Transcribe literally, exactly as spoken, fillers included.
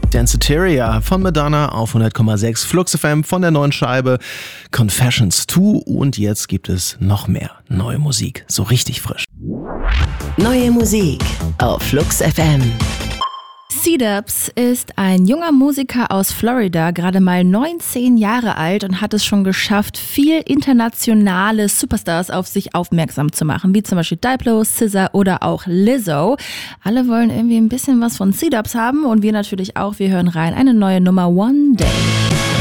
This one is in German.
Danceteria von Madonna auf hundert Komma sechs Flux F M von der neuen Scheibe Confessions zwei und jetzt gibt es noch mehr neue Musik, so richtig frisch. Neue Musik auf Flux F M. C-Dubs ist ein junger Musiker aus Florida, gerade mal neunzehn Jahre alt und hat es schon geschafft, viel internationale Superstars auf sich aufmerksam zu machen, wie zum Beispiel Diplo, S Z A oder auch Lizzo. Alle wollen irgendwie ein bisschen was von C-Dubs haben und wir natürlich auch. Wir hören rein, eine neue Nummer One Day.